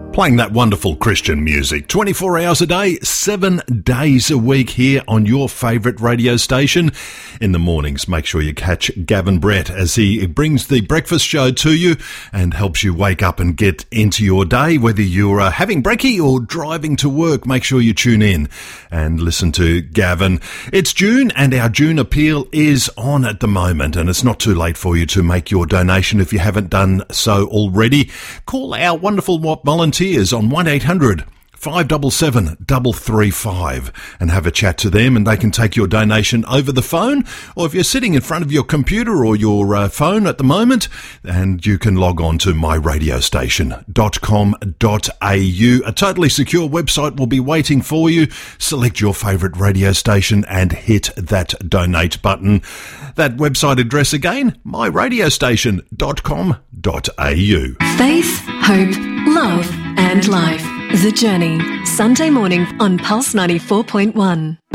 Playing that wonderful Christian music 24 hours a day, 7 days a week here on your favourite radio station. In the mornings, make sure you catch Gavin Brett as he brings the breakfast show to you and helps you wake up and get into your day. Whether you're having brekkie or driving to work, make sure you tune in and listen to Gavin. It's June and our June appeal is on at the moment, and it's not too late for you to make your donation if you haven't done so already. Call our wonderful volunteers on 1800 577 335 and have a chat to them, and they can take your donation over the phone, or if you're sitting in front of your computer or your phone at the moment, and you can log on to myradiostation.com.au. A totally secure website will be waiting for you. Select your favourite radio station and hit that donate button. That website address again, myradiostation.com.au. Faith, hope, love and life. The Journey, Sunday morning on Pulse 94.1.